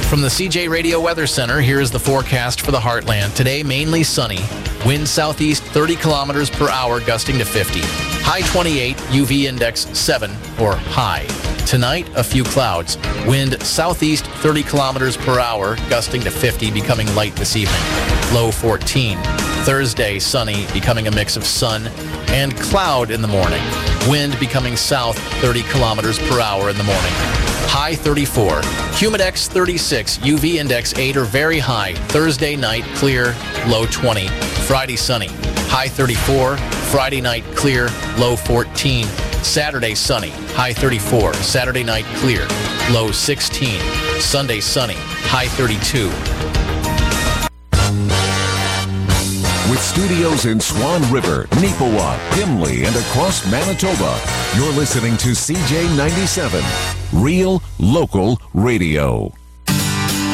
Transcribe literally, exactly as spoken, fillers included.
From the C J Radio Weather Center, here is the forecast for the Heartland. Today, mainly sunny. Wind southeast thirty kilometers per hour, gusting to fifty. High twenty-eight, U V index seven, or high. Tonight, a few clouds. Wind southeast thirty kilometers per hour, gusting to fifty, becoming light this evening. Low fourteen. Thursday, sunny, becoming a mix of sun and cloud in the morning. Wind becoming south thirty kilometers per hour in the morning. High thirty-four. Humidex thirty-six. U V index eight or very high. Thursday night, clear, low twenty. Friday, sunny. High thirty-four. Friday night, clear, low fourteen. Saturday, sunny. High thirty-four. Saturday night, clear, low sixteen. Sunday, sunny. High thirty-two. With studios in Swan River, Neepawa, Gimli, and across Manitoba, you're listening to C J ninety-seven, Real Local Radio.